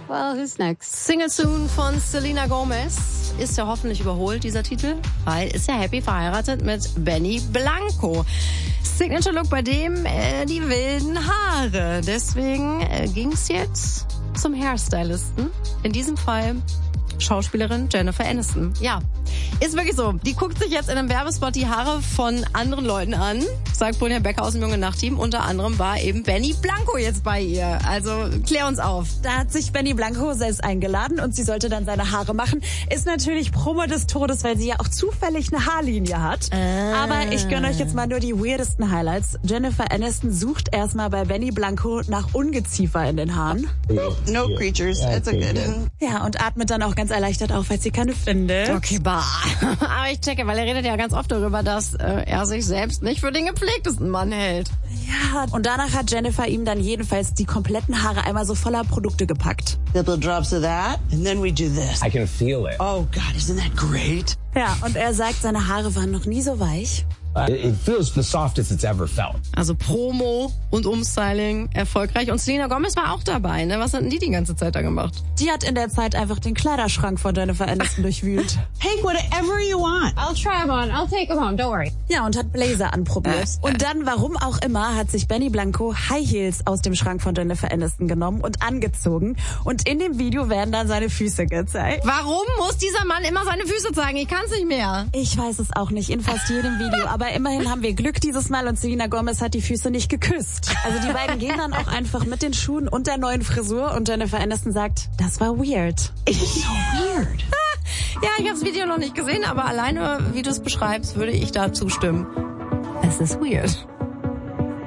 Well, who's next? Single Soon von Selena Gomez. Ist ja hoffentlich überholt, dieser Titel, weil ist ja happy verheiratet mit Benny Blanco. Signature Look bei dem, die wilden Haare. Deswegen ging's jetzt zum Hairstylisten. In diesem Fall Schauspielerin Jennifer Aniston. Ja, ist wirklich so. Die guckt sich jetzt in einem Werbespot die Haare von anderen Leuten an, sagt Brynja Becker aus dem Junge Nacht-Team. Unter anderem war eben Benny Blanco jetzt bei ihr. Also klär uns auf. Da hat sich Benny Blanco selbst eingeladen und sie sollte dann seine Haare machen. Ist natürlich Promo des Todes, weil sie ja auch zufällig eine Haarlinie hat. Aber ich gönne euch jetzt mal nur die weirdesten Highlights. Jennifer Aniston sucht erstmal bei Benny Blanco nach Ungeziefer in den Haaren. No creatures. It's a good. Ja, und atmet dann auch ganz erleichtert auf, als sie keine findet. Okay, bah. Aber ich checke, weil er redet ja ganz oft darüber, dass er sich selbst nicht für den gepflegtesten Mann hält. Ja, und danach hat Jennifer ihm dann jedenfalls die kompletten Haare einmal so voller Produkte gepackt. Couple drops of that, and then we do this. I can feel it. Oh God, isn't that great? Ja, und er sagt, seine Haare waren noch nie so weich. It feels the softest it's ever felt. Also Promo und Umstyling erfolgreich. Und Selena Gomez war auch dabei, ne? Was hatten die ganze Zeit da gemacht? Die hat in der Zeit einfach den Kleiderschrank von Jennifer Aniston durchwühlt. Take whatever you want. I'll try them on. I'll take them home. Don't worry. Ja, und hat Blazer anprobiert. Und dann, warum auch immer, hat sich Benny Blanco High Heels aus dem Schrank von Jennifer Aniston genommen und angezogen. Und in dem Video werden dann seine Füße gezeigt. Warum muss dieser Mann immer seine Füße zeigen? Ich kann's nicht mehr. Ich weiß es auch nicht, in fast jedem Video. Aber immerhin haben wir Glück dieses Mal und Selena Gomez hat die Füße nicht geküsst. Also die beiden gehen dann auch einfach mit den Schuhen und der neuen Frisur und Jennifer Aniston sagt, das war weird. It's so weird. Ja, ich habe das Video noch nicht gesehen, aber alleine, wie du es beschreibst, würde ich da zustimmen. Es ist weird.